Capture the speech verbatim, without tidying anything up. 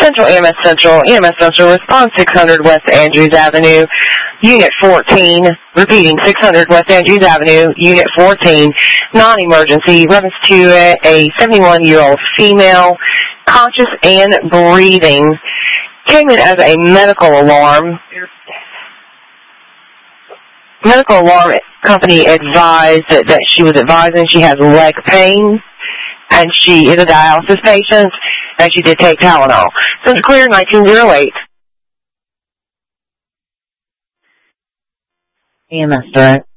Central E M S Central, E M S Central, respond six hundred West Andrews Avenue, Unit fourteen, repeating six hundred West Andrews Avenue, Unit fourteen, non-emergency, reference to a, a seventy-one-year-old female, conscious and breathing, came in as a medical alarm. Medical alarm company advised that, that she was advising she has leg pain, and she is a dialysis patient, and she did take Tylenol. Since clear nineteen oh eight. E M S direct.